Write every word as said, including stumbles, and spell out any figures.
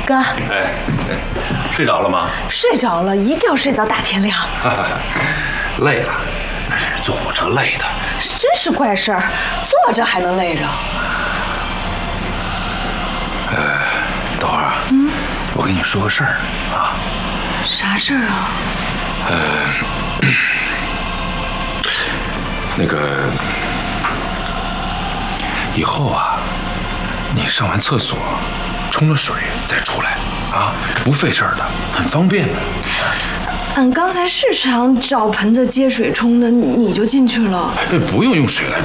哥， 哎哎，睡着了吗？ 睡着了，一觉睡到大天亮。 累了，坐火车累的。 真是怪事儿，坐着还能累着。 呃，等会儿啊，嗯，我跟你说个事儿啊。 啥事儿啊？ 呃，那个，以后啊，你上完厕所，冲了水再出来啊，不费事儿的，很方便的。 俺刚才是想找盆子接水冲的，你就进去了。 不用用水来